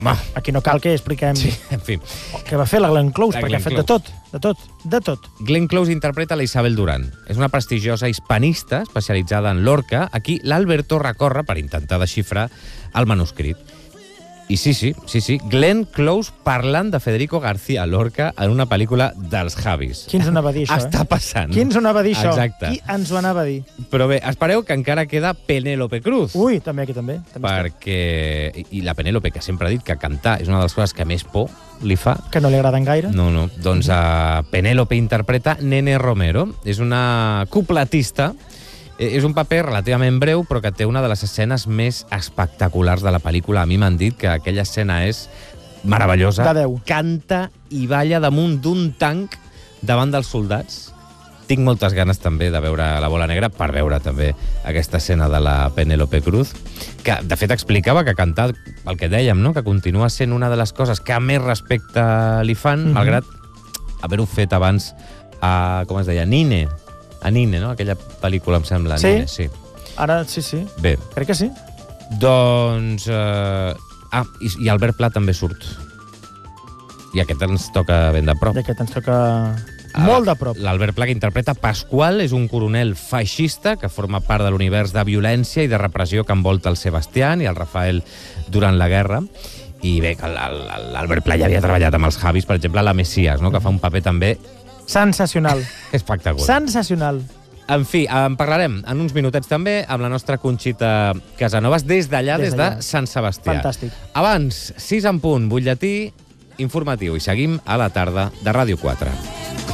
Aquí no cal que expliquem en fi. què va fer la Glenn Close, La perquè ha Glenn fet de tot. Glenn Close interpreta la Isabel Durán. És una prestigiosa hispanista especialitzada en Lorca. Aquí l'Alberto recorre per intentar desxifrar el manuscrit. I sí, Glenn Close parlant de Federico García Lorca en una pel·lícula dels Javis. Qui ens ho anava a dir, això? Està passant. Qui ens ho anava a dir, això? Exacte. Qui ens ho anava a dir? Però bé, espereu que encara queda Penélope Cruz. Ui, també aquí també. Perquè... I la Penélope, que sempre ha dit que cantar és una de les coses que més por li fa. Que no li agraden gaire? No. Doncs Penélope interpreta Nene Romero. És una cupletista. És un paper relativament breu, però que té una de les escenes més espectaculars de la pel·lícula. A mi m'han dit que aquella escena és meravellosa. De 10. Canta i balla damunt d'un tanc davant dels soldats. Tinc moltes ganes també de veure La bola negra per veure també aquesta escena de la Penélope Cruz, que de fet explicava que cantar, el que dèiem, no? Que continua sent una de les coses que més respecte li fan, malgrat haver-ho fet abans a, com es deia, Nine, no? Aquella pel·lícula, em sembla. Sí? Nine, sí. Ara, sí. Bé. Crec que sí. Doncs... i Albert Pla també surt. I aquest ens toca ben de prop. I aquest ens toca molt de prop. L'Albert Pla, que interpreta Pasqual, és un coronel feixista que forma part de l'univers de violència i de repressió que envolta el Sebastián i el Rafael durant la guerra. I bé, l'Albert Pla ja havia treballat amb els Javis, per exemple, a La Messias, no? Que fa un paper també... Sensacional. Espectacular. Sensacional. En fi, en parlarem en uns minutets també amb la nostra Conxita Casanovas des d'allà, des de Sant Sebastià. Fantàstic. Abans, 6 en punt, butlletí informatiu, i seguim a la tarda de Ràdio 4.